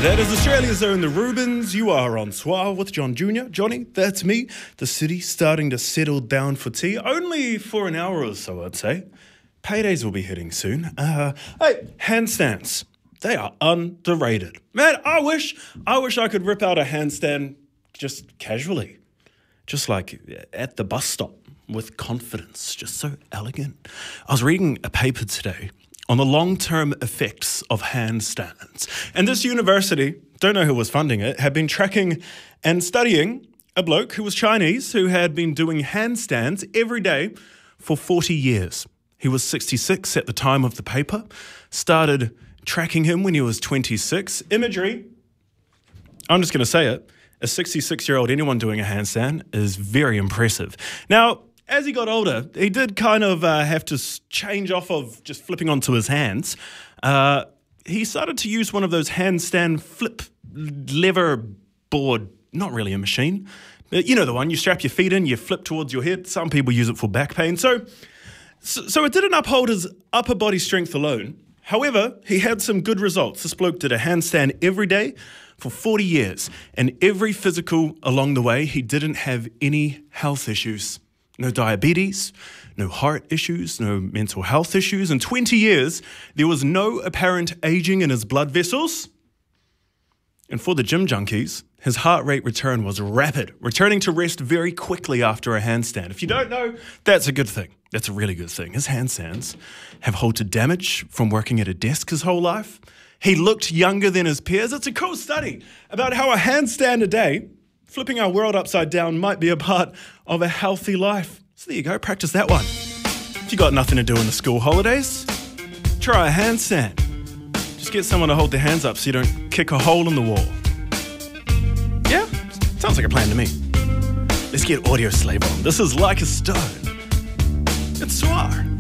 That is Australia's own The Rubens. You are on Soir with John Jr. Johnny, that's me. The city starting to settle down for tea. Only for an hour or so, I'd say. Paydays will be hitting soon. Hey, handstands. They are underrated. Man, I wish I could rip out a handstand just casually. Just like at the bus stop with confidence. Just so elegant. I was reading a paper today on the long-term effects of handstands. And this university, don't know who was funding it, had been tracking and studying a bloke who was Chinese who had been doing handstands every day for 40 years. He was 66 at the time of the paper, started tracking him when he was 26. Imagery, I'm just going to say it, a 66-year-old, anyone doing a handstand is very impressive. Now, as he got older, he did kind of have to change off of just flipping onto his hands. He started to use one of those handstand flip lever board, not really a machine, but you know the one, you strap your feet in, you flip towards your head. Some people use it for back pain. So it didn't uphold his upper body strength alone. However, he had some good results. This bloke did a handstand every day for 40 years, and every physical along the way, he didn't have any health issues. No diabetes, no heart issues, no mental health issues. In 20 years, there was no apparent aging in his blood vessels. And for the gym junkies, his heart rate return was rapid, returning to rest very quickly after a handstand. If you don't know, that's a good thing. That's a really good thing. His handstands have halted damage from working at a desk his whole life. He looked younger than his peers. It's a cool study about how a handstand a day, flipping our world upside down, might be a part of a healthy life. So there you go, practice that one. If you got nothing to do in the school holidays, try a handstand. Just get someone to hold their hands up so you don't kick a hole in the wall. Yeah, sounds like a plan to me. Let's get Audio Slave on. This is Like a Stone. It's Soir.